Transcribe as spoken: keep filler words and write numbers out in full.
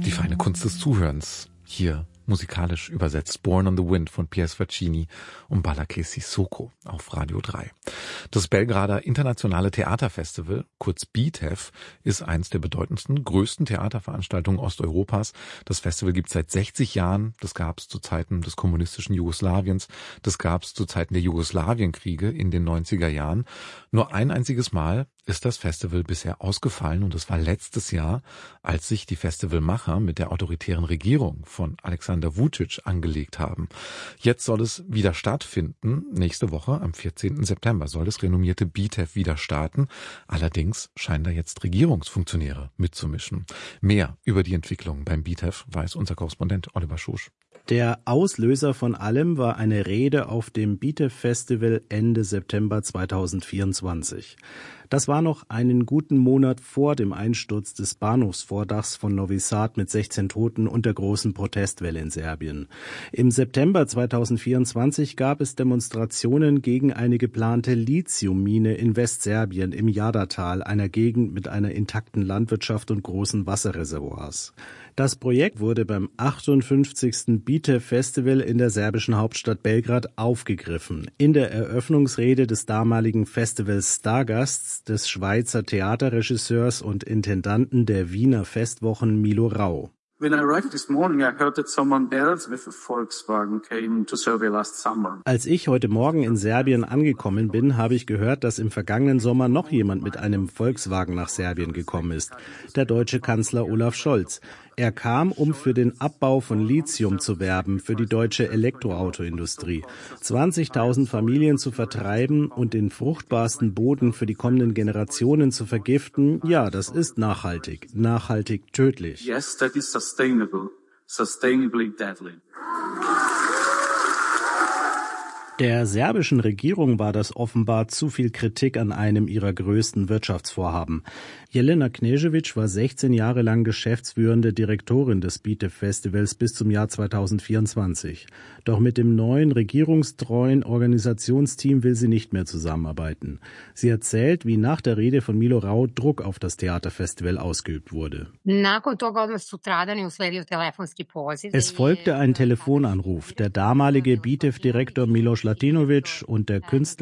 Die feine Kunst des Zuhörens. Hier musikalisch übersetzt Born on the Wind von Piers Faccini und Balaké Sissoko auf Radio drei. Das Belgrader Internationale Theaterfestival, kurz B I T E F, ist eins der bedeutendsten, größten Theaterveranstaltungen Osteuropas. Das Festival gibt es seit sechzig Jahren. Das gab es zu Zeiten des kommunistischen Jugoslawiens. Das gab es zu Zeiten der Jugoslawienkriege in den neunziger Jahren. Nur ein einziges Mal ist das Festival bisher ausgefallen und es war letztes Jahr, als sich die Festivalmacher mit der autoritären Regierung von Alexander Vučić angelegt haben. Jetzt soll es wieder stattfinden. Nächste Woche, am vierzehnten September, soll das renommierte B I T E F wieder starten. Allerdings scheinen da jetzt Regierungsfunktionäre mitzumischen. Mehr über die Entwicklung beim B I T E F weiß unser Korrespondent Oliver Schosch. Der Auslöser von allem war eine Rede auf dem B I T E F-Festival Ende September zweitausendvierundzwanzig. Das war noch einen guten Monat vor dem Einsturz des Bahnhofsvordachs von Novi Sad mit sechzehn Toten und der großen Protestwelle in Serbien. Im September zweitausendvierundzwanzig gab es Demonstrationen gegen eine geplante Lithiummine in Westserbien im Jadar-Tal, einer Gegend mit einer intakten Landwirtschaft und großen Wasserreservoirs. Das Projekt wurde beim achtundfünfzigsten B I T E F-Festival in der serbischen Hauptstadt Belgrad aufgegriffen. In der Eröffnungsrede des damaligen Festivals Stargasts, des Schweizer Theaterregisseurs und Intendanten der Wiener Festwochen Milo Rau. When I arrived this morning, I heard that someone else with a Volkswagen came to Serbia last summer. Als ich heute Morgen in Serbien angekommen bin, habe ich gehört, dass im vergangenen Sommer noch jemand mit einem Volkswagen nach Serbien gekommen ist. Der deutsche Kanzler Olaf Scholz. Er kam, um für den Abbau von Lithium zu werben, für die deutsche Elektroautoindustrie. zwanzigtausend Familien zu vertreiben und den fruchtbarsten Boden für die kommenden Generationen zu vergiften, ja, das ist nachhaltig, nachhaltig tödlich. Yes, that is sustainable, sustainably deadly. Der serbischen Regierung war das offenbar zu viel Kritik an einem ihrer größten Wirtschaftsvorhaben. Jelena Knežević war sechzehn Jahre lang geschäftsführende Direktorin des B I T E F-Festivals bis zum Jahr zweitausendvierundzwanzig. Doch mit dem neuen regierungstreuen Organisationsteam will sie nicht mehr zusammenarbeiten. Sie erzählt, wie nach der Rede von Milo Rau Druck auf das Theaterfestival ausgeübt wurde. Es folgte ein Telefonanruf. Der damalige B I T E F-Direktor Miloš Latinović und der Künstler